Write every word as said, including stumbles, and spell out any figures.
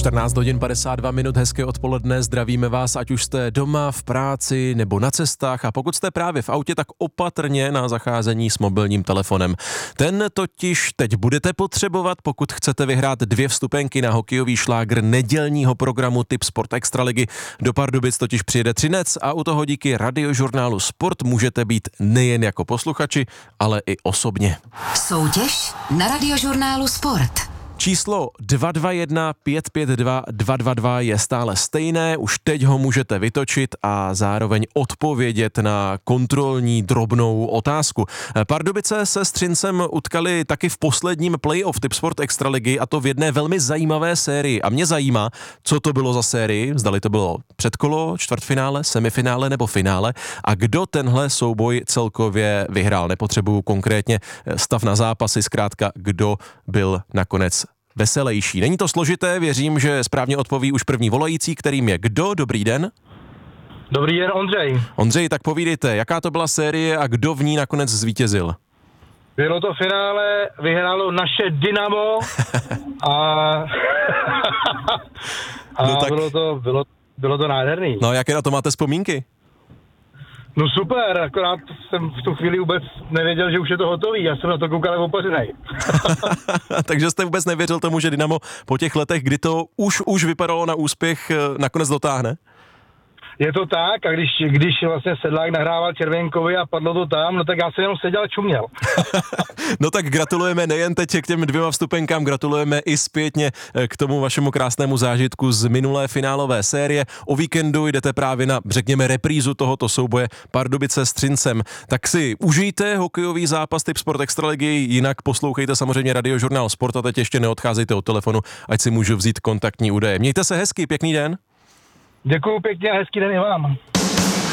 čtrnáct hodin padesát dva minut, hezké odpoledne, zdravíme vás, ať už jste doma, v práci nebo na cestách, a pokud jste právě v autě, tak opatrně na zacházení s mobilním telefonem. Ten totiž teď budete potřebovat, pokud chcete vyhrát dvě vstupenky na hokejový šlágr nedělního programu Tip Sport Extraligy. Do Pardubic totiž přijede Třinec a u toho díky radiožurnálu Sport můžete být nejen jako posluchači, ale i osobně. Soutěž na radiožurnálu Sport. Číslo dva dva jedna pět pět dva dva dva dva je stále stejné, už teď ho můžete vytočit a zároveň odpovědět na kontrolní drobnou otázku. Pardubice se s Třincem utkali taky v posledním playoff Tip Sport Extraligy, a to v jedné velmi zajímavé sérii. A mě zajímá, co to bylo za sérii, zdali to bylo předkolo, čtvrtfinále, semifinále nebo finále, a kdo tenhle souboj celkově vyhrál. Nepotřebuju konkrétně stav na zápasy, zkrátka kdo byl nakonec veselější. Není to složité, věřím, že správně odpoví už první volající, kterým je kdo. Dobrý den. Dobrý den, Ondřej. Ondřej, tak povídejte, jaká to byla série a kdo v ní nakonec zvítězil? Bylo to finále, vyhrálo naše Dynamo a, a no tak... bylo, to, bylo, bylo to nádherný. No, jaké na to máte vzpomínky? No super, akorát jsem v tu chvíli vůbec nevěděl, že už je to hotový, já jsem na to koukal opařenej. Takže jste vůbec nevěřil tomu, že Dynamo po těch letech, kdy to už, už vypadalo na úspěch, nakonec dotáhne? Je to tak, a když, když vlastně Sedlák nahrával Červenkovi a padlo to tam, no tak já jsem jenom seděl a čuměl. No tak gratulujeme nejen teď k těm dvěma vstupenkám, gratulujeme i zpětně k tomu vašemu krásnému zážitku z minulé finálové série. O víkendu jdete právě na, řekněme, reprízu tohoto souboje Pardubice s Třincem. Tak si užijte hokejový zápas Tip Sport Extraligy, jinak poslouchejte samozřejmě radiožurnál Sport a teď ještě neodcházejte od telefonu, ať si můžu vzít kontaktní údaje. Mějte se hezky, pěkný den. Děkuju pěkně a hezký den i vám.